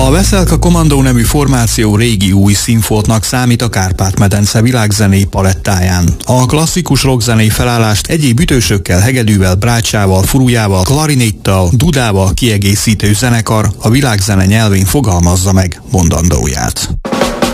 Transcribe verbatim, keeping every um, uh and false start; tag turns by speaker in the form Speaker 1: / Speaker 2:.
Speaker 1: A Veselka Commando nevű formáció régi új színfoltnak számít a Kárpát-medence világzenei palettáján. A klasszikus rockzenei felállást egyéb ütősökkel, hegedűvel, brácsával, furujával, klarinittal, dudával kiegészítő zenekar a világzene nyelvén fogalmazza meg mondandóját.